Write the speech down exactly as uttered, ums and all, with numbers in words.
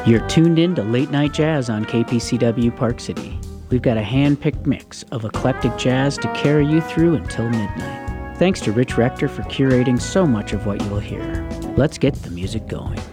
You're tuned in to Late Night Jazz on K P C W Park City. We've got a hand-picked mix of eclectic jazz to carry you through until midnight. Thanks to Rich Rector for curating so much of what you'll hear. Let's get the music going.